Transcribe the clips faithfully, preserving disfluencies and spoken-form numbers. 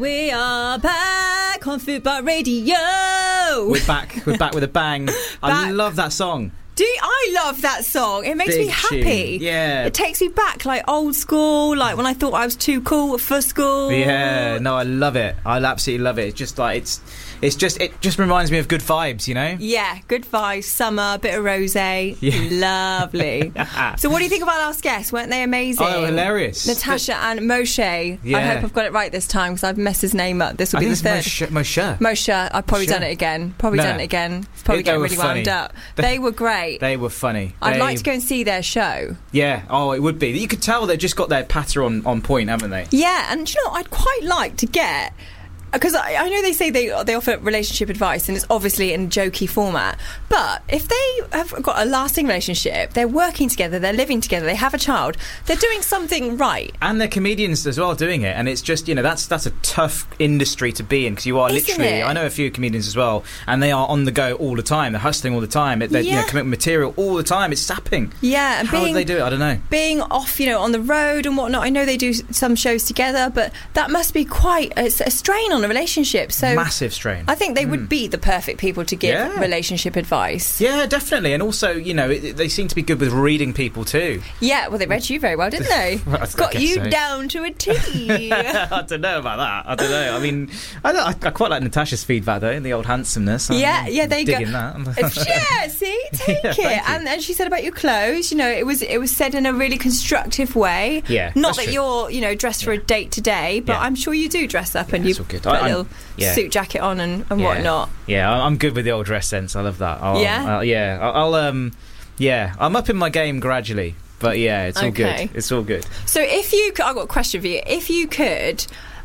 we are back on Football Radio. We're back. We're back with a bang. I love that song. Do you, I love that song. It makes Big me happy. Tune. Yeah. It takes me back, like old school, like when I thought I was too cool for school. Yeah, no, I love it. I absolutely love it. It's just like it's it's just it just reminds me of good vibes, you know? Yeah, good vibes, summer, bit of rosé. Yeah. Lovely. So what do you think of our last guests? Weren't they amazing? Oh, hilarious. Natasha and Moshe. Yeah. I hope I've got it right this time because I've messed his name up. This will I be think the it's third. Moshe. Moshe. Moshe. I've probably Moshe. done it again. Probably No. done it again. It's probably They getting were really funny. wound up. They were great. They were funny. I'd They- like to go and see their show. Yeah, oh, it would be. You could tell they've just got their patter on, on point, haven't they? Yeah, and do you know what I'd quite like to get? Because I, I know they say they they offer relationship advice and it's obviously in a jokey format, but if they have got a lasting relationship, they're working together, they're living together, they have a child, they're doing something right. And they're comedians as well doing it, and it's just, you know, that's that's a tough industry to be in because you are Isn't literally, it? I know a few comedians as well, and they are on the go all the time, they're hustling all the time, they're you know, Yeah. committing material all the time, it's sapping. Yeah, and How being, do they do it? I don't know. being off, you know, on the road and whatnot. I know they do some shows together, but that must be quite a, a strain on a relationship. So Massive strain. I think they would be the perfect people to give Yeah. relationship advice. Yeah, definitely. And also, you know, it, they seem to be good with reading people too. Yeah, well, they read you very well, didn't they? Well, I Got guess you so. down to a T. I don't know about that. I don't know. I mean, I, don't, I, I quite like Natasha's feedback though, the old handsomeness. I'm Yeah, yeah, there you go. digging that. Yeah, see, take Yeah, it. thank you. And and she said about your clothes, you know, it was it was said in a really constructive way. Yeah, Not that's that true. you're, you know, dressed for a date today, but Yeah. I'm sure you do dress up and Yeah, you it's all good. put I- a I'm- little yeah. suit jacket on and, and Yeah. whatnot. Yeah, I- I'm good with the old dress sense. I love that. I'll, Yeah? I'll, yeah. I'll, I'll um, yeah. I'm up in my game gradually, but yeah, it's all Okay. good. It's all good. So if you could, I've got a question for you. If you could,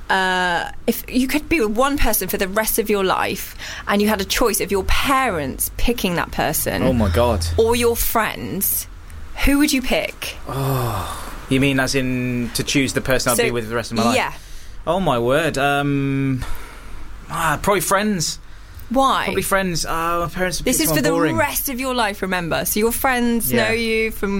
uh, if you could be with one person for the rest of your life and you had a choice of your parents picking that person Oh my god. or your friends, who would you pick? You mean as in to choose the person I'll So- be with for the rest of my life? Yeah. Oh my word. Um, ah, probably friends. Why? Probably friends. Ah, my parents would This pick is for someone the boring. rest of your life, remember. So your friends Yeah. know you from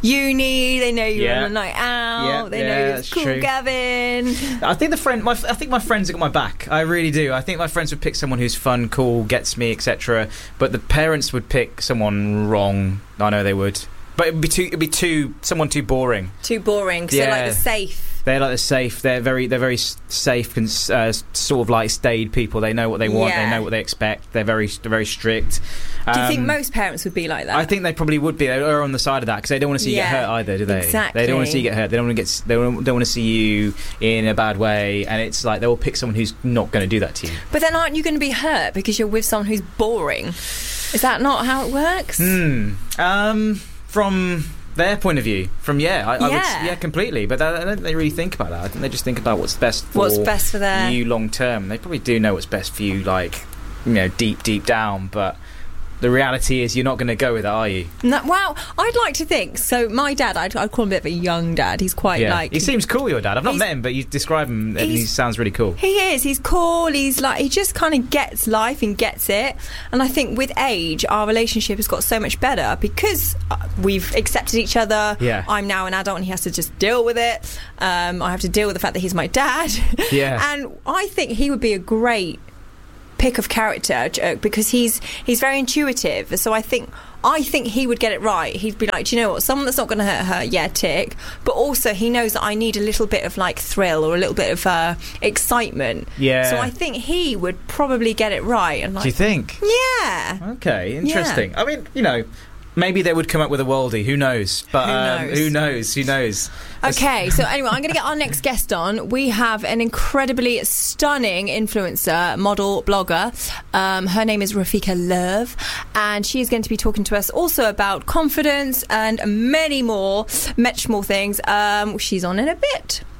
uni, they know you Yeah. on a night out, Yeah, they yeah, know you as that's Cool true. Gavin. I think the friend, my, I think my friends have got my back. I really do. I think my friends would pick someone who's fun, cool, gets me, et cetera. But the parents would pick someone wrong. I know they would. But it'd be too, it'd be too, someone too boring. Too boring, because they're Yeah. like the safe. They're like the safe. They're very, they're very s- safe and uh, sort of like staid people. They know what they want. Yeah. They know what they expect. They're very, they're very strict. Do you think Um, most parents would be like that? I think they probably would be. They're on the side of that because they don't want to see you Yeah, get hurt either, do they? exactly. They don't want to see you get hurt. They don't want to get. s- They don't, don't want to see you in a bad way. And it's like they will pick someone who's not going to do that to you. But then aren't you going to be hurt because you're with someone who's boring? Is that not how it works? Hmm. Um. From their point of view, from yeah, I, I would, Yeah. yeah, completely. But I don't think they really think about that. I think they just think about what's best for What's best for their... you long term. They probably do know what's best for you, like you know, deep, deep down. But the reality is, you're not going to go with it, are you? No, well, I'd like to think. So my dad, I'd, I'd call him a bit of a young dad. He's quite Yeah. like... He seems cool, your dad. I've not He's- met him, but you describe him, and he he's- sounds really cool. He is. He's cool. He's like, he just kind of gets life and gets it. And I think with age, our relationship has got so much better because uh, we've accepted each other. Yeah. I'm now an adult and he has to just deal with it. Um, I have to deal with the fact that he's my dad. Yeah. And I think he would be a great pick of character uh, because he's he's very intuitive. So I think I think he would get it right. He'd be like, do you know what? Someone that's not going to hurt her, yeah, tick. But also he knows that I need a little bit of like thrill or a little bit of uh, excitement. Yeah. So I think he would probably get it right. And like, Do you think? yeah. Okay, interesting. I mean, you know, maybe they would come up with a worldie. Who knows? But Who um, knows? who knows? Who knows? Okay, so anyway, I'm going to get our next guest on. We have an incredibly stunning influencer, model, blogger. Um, her name is Rafika Love, and she is going to be talking to us also about confidence and many more, much more things. Um, she's on in a bit.